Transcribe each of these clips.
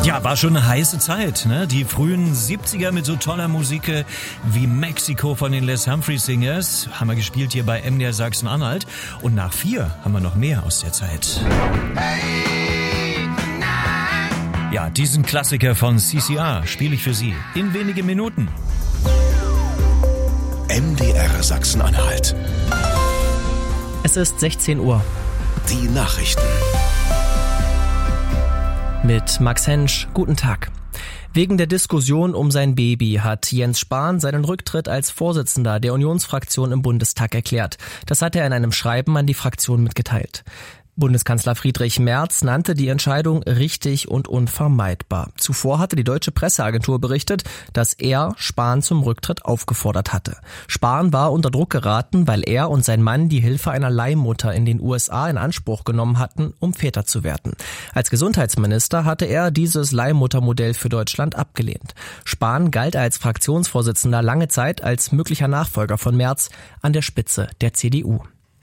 Ja, war schon eine heiße Zeit, ne? Die frühen 70er mit so toller Musik wie Mexiko von den Les Humphrey Singers haben wir gespielt hier bei MDR Sachsen-Anhalt. Und nach 4 haben wir noch mehr aus der Zeit. Ja, diesen Klassiker von CCR spiele ich für Sie in wenigen Minuten. MDR Sachsen-Anhalt. Es ist 16 Uhr. Die Nachrichten. Mit Max Hensch, guten Tag. Wegen der Diskussion um sein Baby hat Jens Spahn seinen Rücktritt als Vorsitzender der Unionsfraktion im Bundestag erklärt. Das hat er in einem Schreiben an die Fraktion mitgeteilt. Bundeskanzler Friedrich Merz nannte die Entscheidung richtig und unvermeidbar. Zuvor hatte die deutsche Presseagentur berichtet, dass er Spahn zum Rücktritt aufgefordert hatte. Spahn war unter Druck geraten, weil er und sein Mann die Hilfe einer Leihmutter in den USA in Anspruch genommen hatten, um Väter zu werden. Als Gesundheitsminister hatte er dieses Leihmuttermodell für Deutschland abgelehnt. Spahn galt als Fraktionsvorsitzender lange Zeit als möglicher Nachfolger von Merz an der Spitze der CDU.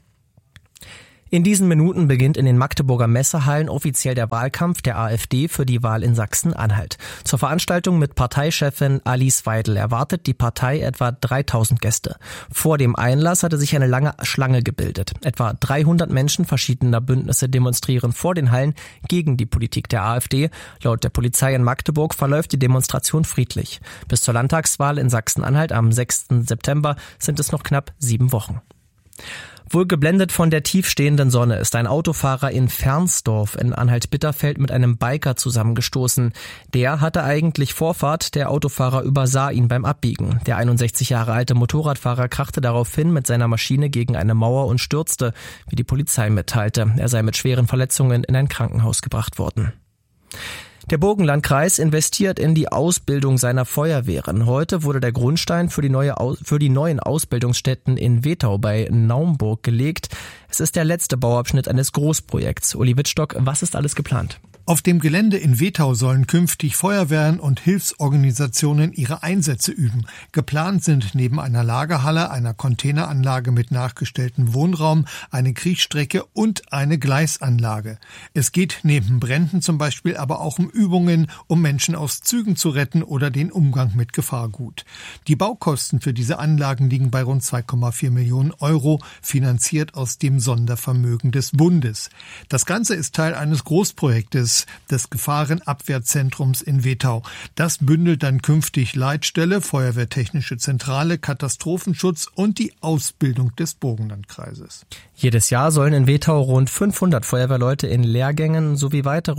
In diesen Minuten beginnt in den Magdeburger Messehallen offiziell der Wahlkampf der AfD für die Wahl in Sachsen-Anhalt. Zur Veranstaltung mit Parteichefin Alice Weidel erwartet die Partei etwa 3000 Gäste. Vor dem Einlass hatte sich eine lange Schlange gebildet. Etwa 300 Menschen verschiedener Bündnisse demonstrieren vor den Hallen gegen die Politik der AfD. Laut der Polizei in Magdeburg verläuft die Demonstration friedlich. Bis zur Landtagswahl in Sachsen-Anhalt am 6. September sind es noch knapp 7 Wochen. Wohl geblendet von der tiefstehenden Sonne ist ein Autofahrer in Fernsdorf in Anhalt-Bitterfeld mit einem Biker zusammengestoßen. Der hatte eigentlich Vorfahrt, der Autofahrer übersah ihn beim Abbiegen. Der 61 Jahre alte Motorradfahrer krachte daraufhin mit seiner Maschine gegen eine Mauer und stürzte, wie die Polizei mitteilte. Er sei mit schweren Verletzungen in ein Krankenhaus gebracht worden. Der Burgenlandkreis investiert in die Ausbildung seiner Feuerwehren. Heute wurde der Grundstein für die neuen Ausbildungsstätten in Wethau bei Naumburg gelegt. Es ist der letzte Bauabschnitt eines Großprojekts. Uli Wittstock, was ist alles geplant? Auf dem Gelände in Wethau sollen künftig Feuerwehren und Hilfsorganisationen ihre Einsätze üben. Geplant sind neben einer Lagerhalle, einer Containeranlage mit nachgestelltem Wohnraum, eine Kriechstrecke und eine Gleisanlage. Es geht neben Bränden zum Beispiel aber auch um Übungen, um Menschen aus Zügen zu retten oder den Umgang mit Gefahrgut. Die Baukosten für diese Anlagen liegen bei rund 2,4 Millionen Euro, finanziert aus dem Sondervermögen des Bundes. Das Ganze ist Teil eines Großprojektes des Gefahrenabwehrzentrums in Wethau. Das bündelt dann künftig Leitstelle, Feuerwehrtechnische Zentrale, Katastrophenschutz und die Ausbildung des Burgenlandkreises. Jedes Jahr sollen in Wethau rund 500 Feuerwehrleute in Lehrgängen sowie weitere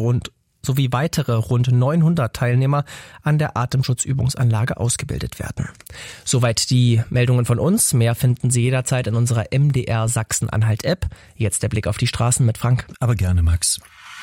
rund 900 Teilnehmer an der Atemschutzübungsanlage ausgebildet werden. Soweit die Meldungen von uns. Mehr finden Sie jederzeit in unserer MDR Sachsen-Anhalt-App. Jetzt der Blick auf die Straßen mit Frank. Aber gerne, Max.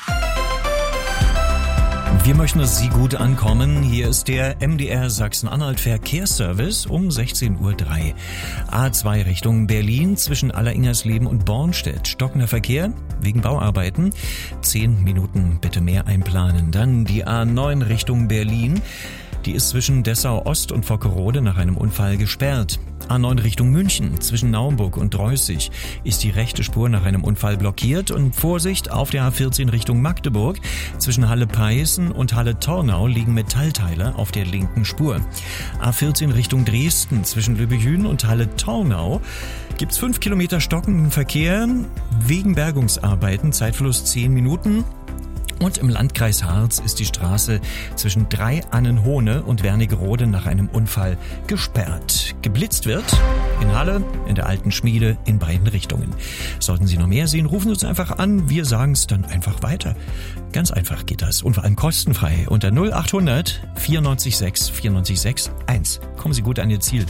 Wir möchten, dass Sie gut ankommen. Hier ist der MDR Sachsen-Anhalt Verkehrsservice um 16:03 Uhr. A2 Richtung Berlin zwischen Alleringersleben und Bornstedt. Stockender Verkehr wegen Bauarbeiten. 10 Minuten bitte mehr einplanen. Dann die A9 Richtung Berlin. Die ist zwischen Dessau-Ost und Vockerode nach einem Unfall gesperrt. A9 Richtung München, zwischen Naumburg und Dreußig, ist die rechte Spur nach einem Unfall blockiert und Vorsicht auf der A14 Richtung Magdeburg. Zwischen Halle-Peißen und Halle-Tornau liegen Metallteile auf der linken Spur. A14 Richtung Dresden, zwischen Lübbehüen und Halle-Tornau gibt's 5 Kilometer stockenden Verkehr wegen Bergungsarbeiten, Zeitverlust 10 Minuten. Und im Landkreis Harz ist die Straße zwischen Drei-Annenhohne und Wernigerode nach einem Unfall gesperrt. Geblitzt wird in Halle, in der Alten Schmiede, in beiden Richtungen. Sollten Sie noch mehr sehen, rufen Sie uns einfach an. Wir sagen es dann einfach weiter. Ganz einfach geht das und vor allem kostenfrei unter 0800 94 6 94 6 1. Kommen Sie gut an Ihr Ziel.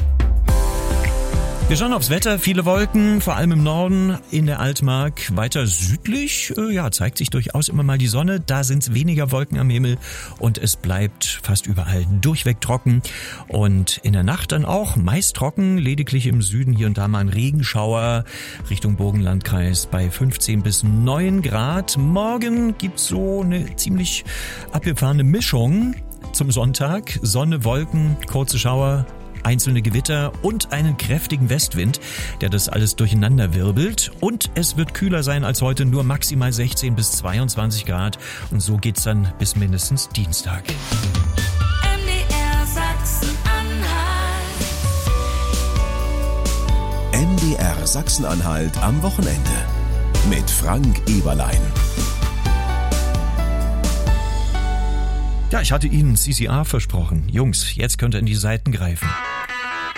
Wir schauen aufs Wetter, viele Wolken, vor allem im Norden, in der Altmark. Weiter südlich, zeigt sich durchaus immer mal die Sonne. Da sind es weniger Wolken am Himmel und es bleibt fast überall durchweg trocken. Und in der Nacht dann auch meist trocken, lediglich im Süden hier und da mal ein Regenschauer Richtung Burgenlandkreis bei 15 bis 9 Grad. Morgen gibt's so eine ziemlich abgefahrene Mischung zum Sonntag. Sonne, Wolken, kurze Schauer. einzelne Gewitter und einen kräftigen Westwind, der das alles durcheinander wirbelt. Und es wird kühler sein als heute, nur maximal 16 bis 22 Grad. Und so geht's dann bis mindestens Dienstag. MDR Sachsen-Anhalt am Wochenende mit Frank Eberlein. Ja, ich hatte Ihnen CCR versprochen. Jungs, jetzt könnt ihr in die Seiten greifen.